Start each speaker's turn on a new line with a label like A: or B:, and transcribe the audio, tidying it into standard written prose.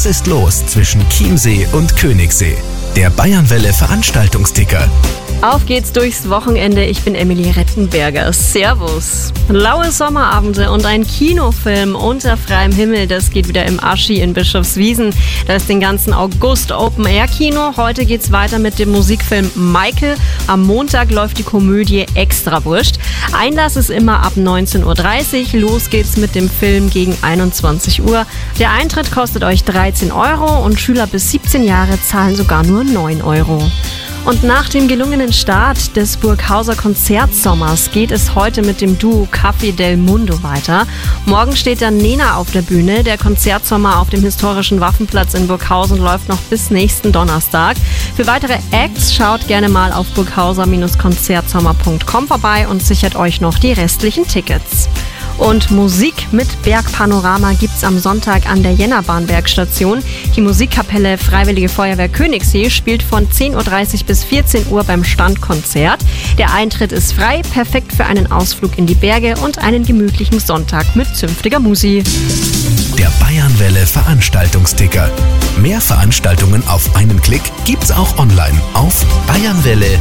A: Was ist los zwischen Chiemsee und Königssee? Der Bayernwelle Veranstaltungsticker.
B: Auf geht's durchs Wochenende. Ich bin Emilie Rettenberger. Servus. Laue Sommerabende und ein Kinofilm unter freiem Himmel. Das geht wieder im Aschi in Bischofswiesen. Da ist den ganzen August Open-Air-Kino. Heute geht's weiter mit dem Musikfilm Michael. Am Montag läuft die Komödie Extrawurst. Einlass ist immer ab 19.30 Uhr. Los geht's mit dem Film gegen 21 Uhr. Der Eintritt kostet euch 13 € und Schüler bis 17 Jahre zahlen sogar nur 9 €. Und nach dem gelungenen Start des Burghauser Konzertsommers geht es heute mit dem Duo Café del Mundo weiter. Morgen steht dann Nena auf der Bühne. Der Konzertsommer auf dem historischen Waffenplatz in Burghausen läuft noch bis nächsten Donnerstag. Für weitere Acts schaut gerne mal auf burghauser-konzertsommer.com vorbei und sichert euch noch die restlichen Tickets. Und Musik mit Bergpanorama gibt's am Sonntag an der Jennerbahnbergstation. Die Musikkapelle Freiwillige Feuerwehr Königssee spielt von 10.30 Uhr bis 14 Uhr beim Standkonzert. Der Eintritt ist frei, perfekt für einen Ausflug in die Berge und einen gemütlichen Sonntag mit zünftiger Musi.
A: Der Bayernwelle Veranstaltungsticker. Mehr Veranstaltungen auf einen Klick gibt's auch online auf bayernwelle.at.